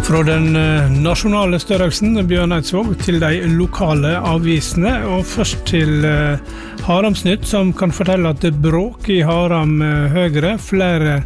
Fra den nasjonale størrelsen, Bjørn Eidsvåg, til de lokale avisene, og først til Haramsnytt, som kan fortelle at det bråk i Haram Høyre. Flere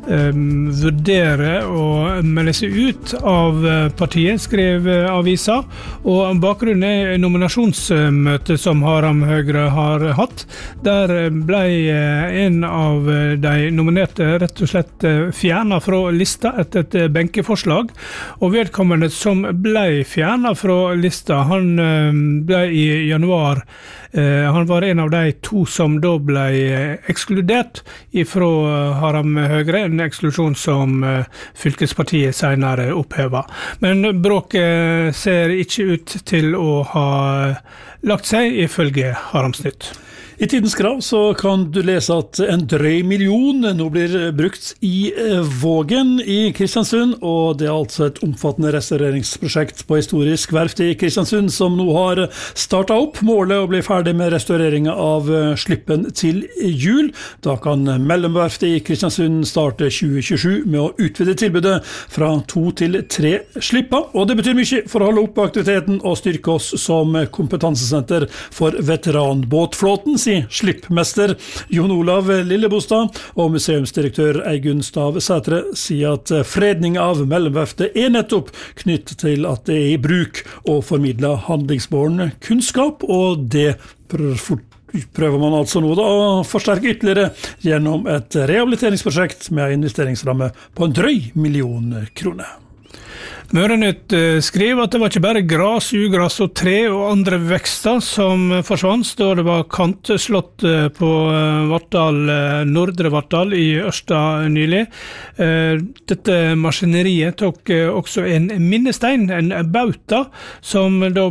vurderer å melde seg ut av partiet, skrev avisa, og bakgrunnen er nominasjonsmøte som Haram Høyre har hatt. Der ble en av de nominerte rett og slett fjernet fra lista etter et benkeforslag, og vedkommende som ble fjernet fra lista, han ble i januar. Han var en av de to som da ble ekskludert fra Haram Høyre, en eksklusjon som fylkespartiet senere opphevet. Men bråket ser ikke ut til å ha lagt seg ifølge Haramsnytt. I Tidens Krav så kan du lese at en drøy million nå blir brukt i Vågen i Kristiansund, og det er altså et omfattende restaureringsprosjekt på historisk verft i Kristiansund som nå har startet opp. Målet er å bli ferdig med restaureringen av Slippen til jul. Da kan mellomverftet i Kristiansund starte 2027 med å utvide tilbudet fra 2 til 3 slipper, og det betyr mye for å holde opp aktiviteten og styrke oss som kompetansesenter for veteranbåtflåten, sier slippmester Jon Olav Lillebostad, og museumsdirektør Eigunn Stav Sætre sier at fredning av mellomverftet er nettopp knyttet til at det er i bruk og formidler handlingsbåren kunnskap, og det prøver man altså nå da å forsterke ytterligere gjennom et rehabiliteringsprosjekt med investeringsramme på en drøy million kroner. Mørenytt skriver at det var ikke bare gras, ugras og tre og andre vekster som forsvant, da det var kantslått på Vartdal, Nordre Vartdal i Ørsta nylig. Dette maskineriet tok også en minnestein, en bauta, som da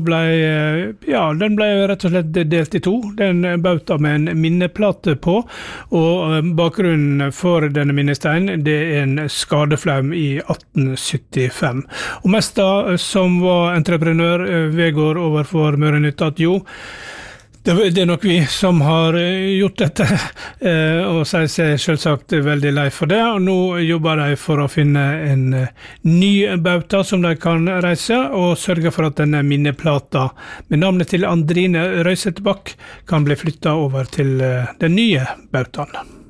den ble rett og slett delt i to. Den bauta med en minneplate på, og bakgrunnen for denne minnesteinen, det er en skadeflaum i 1875. Og Mesta, som var entreprenør, vedgår overfor Mørenytt at jo, det er nok vi som har gjort dette, og sier seg selvsagt veldig lei for det, og nå jobber de for å finne en ny bauta som de kan reise, og sørge for at denne minneplata med navnet til Andrine Røysetbakk kan bli flyttet over til den nye bautaen.